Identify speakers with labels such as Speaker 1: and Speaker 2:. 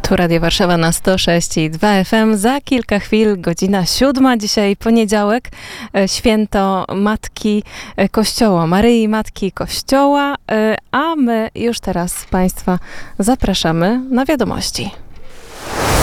Speaker 1: Tu Radio Warszawa na 106,2 FM. Za kilka chwil, godzina 7. Dzisiaj poniedziałek, święto Matki Kościoła, Maryi Matki Kościoła, a my już teraz Państwa zapraszamy na wiadomości.